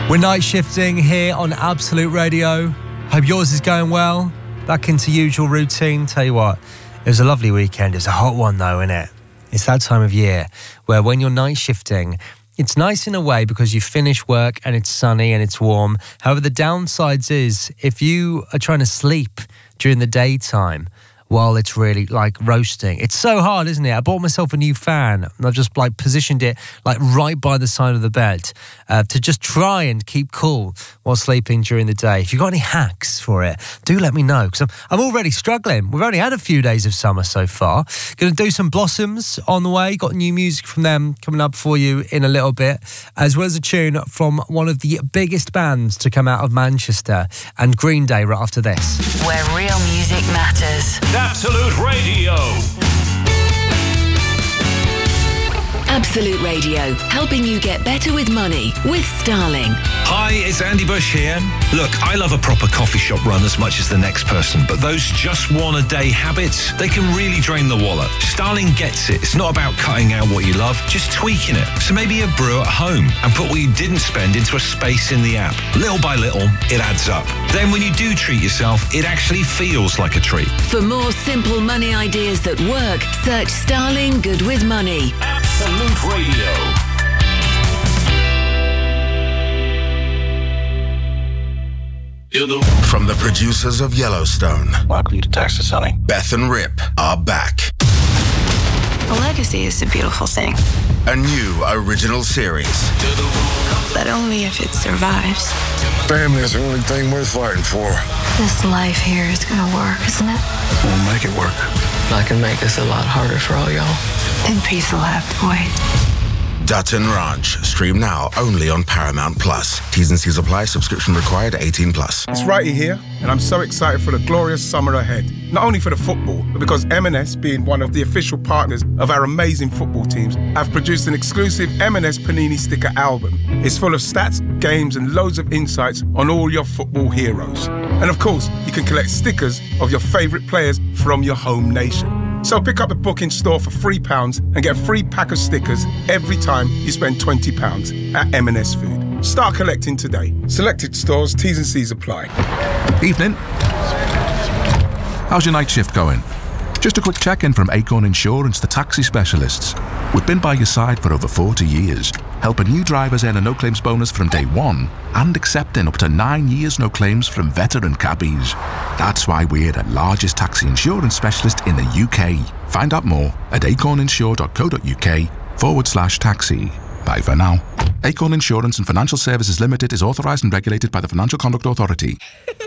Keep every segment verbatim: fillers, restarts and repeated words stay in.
We're night shifting here on Absolute Radio. Hope yours is going well. Back into usual routine. Tell you what, it was a lovely weekend. It was a hot one though, isn't it? It's that time of year where when you're night shifting, it's nice in a way because you finish work and it's sunny and it's warm. However, the downsides is if you are trying to sleep during the daytime while it's really like roasting, it's so hard, isn't it? I bought myself a new fan and I've just like positioned it like right by the side of the bed uh, to just try and keep cool while sleeping during the day. If you've got any hacks for it, do let me know because I'm, I'm already struggling. We've only had a few days of summer so far. Going to do some Blossoms on the way. Got new music from them coming up for you in a little bit, as well as a tune from one of the biggest bands to come out of Manchester, and Green Day right after this. Where real music matters. Absolute Radio. Absolute Radio, helping you get better with money with Starling. Hi, it's Andy Bush here. Look, I love a proper coffee shop run as much as the next person, but those just one a day habits, they can really drain the wallet. Starling gets it. It's not about cutting out what you love, just tweaking it. So maybe a brew at home and put what you didn't spend into a space in the app. Little by little, it adds up. Then when you do treat yourself, it actually feels like a treat. For more simple money ideas that work, search Starling Good with Money. Absolute Radio. From the producers of Yellowstone, welcome to Texas, honey. Beth and Rip are back. A legacy is a beautiful thing. A new original series. But only if it survives. Family is the only thing worth fighting for. This life here is gonna work, isn't it? We'll make it work. I can make this a lot harder for all y'all. And peace will have to wait. Dutton Ranch. Stream now only on Paramount Plus. T's and C's apply. Subscription required. eighteen plus. It's Righty here, and I'm so excited for the glorious summer ahead. Not only for the football, but because M and S, being one of the official partners of our amazing football teams, have produced an exclusive M and S Panini sticker album. It's full of stats, games, and loads of insights on all your football heroes. And of course, you can collect stickers of your favourite players from your home nation. So pick up a book in store for three pounds and get a free pack of stickers every time you spend twenty pounds at M and S Food. Start collecting today. Selected stores, T's and C's apply. Evening. How's your night shift going? Just a quick check-in from Acorn Insurance, the taxi specialists. We've been by your side for over forty years, helping new drivers earn a no-claims bonus from day one and accepting up to nine years no claims from veteran cabbies. That's why we're the largest taxi insurance specialist in the U K. Find out more at acorninsure.co.uk forward slash taxi. Bye for now. Acorn Insurance and Financial Services Limited is authorised and regulated by the Financial Conduct Authority.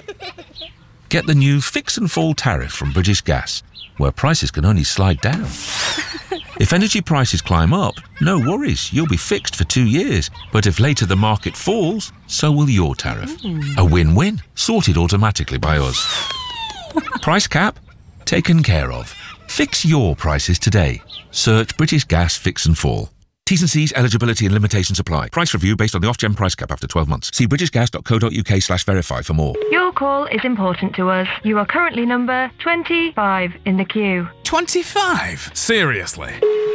Get the new Fix and Fall tariff from British Gas, where prices can only slide down. If energy prices climb up, no worries, you'll be fixed for two years. But if later the market falls, so will your tariff. A win-win, sorted automatically by us. Price cap? Taken care of. Fix your prices today. Search British Gas Fix and Fall. T's and C's, eligibility and limitations apply. Price review based on the off-gen price cap after twelve months. See britishgas.co.uk slash verify for more. Your call is important to us. You are currently number twenty-five in the queue. twenty-five? Seriously?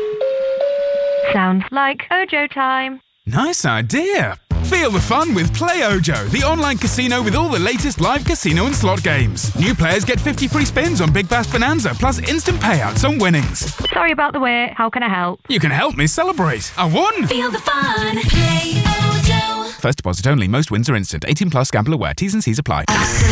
Sounds like Ojo time. Nice idea. Feel the fun with Play Ojo, the online casino with all the latest live casino and slot games. New players get fifty free spins on Big Bass Bonanza, plus instant payouts on winnings. Sorry about the wait. How can I help? You can help me celebrate. I won! Feel the fun. Play Ojo. First deposit only. Most wins are instant. eighteen plus. Gamble aware. T's and C's apply. Absolute